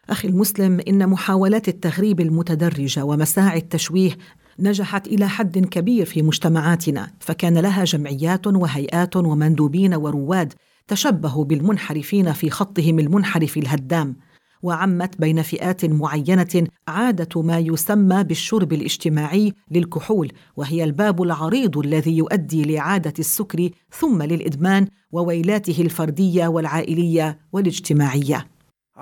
أخي المسلم، إن محاولات التغريب المتدرجة ومساعي التشويه نجحت إلى حد كبير في مجتمعاتنا، فكان لها جمعيات وهيئات ومندوبين ورواد تشبهوا بالمنحرفين في خطهم المنحرف الهدام، وعمت بين فئات معينة عادة ما يسمى بالشرب الاجتماعي للكحول، وهي الباب العريض الذي يؤدي لعادة السكر ثم للإدمان وويلاته الفردية والعائلية والاجتماعية.